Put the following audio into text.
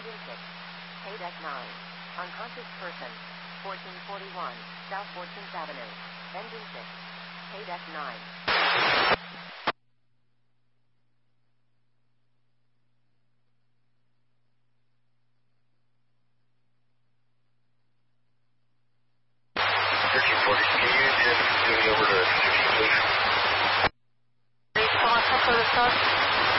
Engine 6. KDEC 9. Unconscious person. 1441 South 14th Avenue. Engine 6. KDEC 9. Response for the start.